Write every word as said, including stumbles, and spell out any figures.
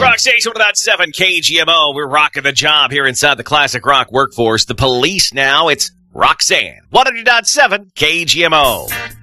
Rock Station one oh seven K G M O. We're rocking the job here inside the classic rock workforce. The Police now. It's Roxanne. one hundred point seven K G M O.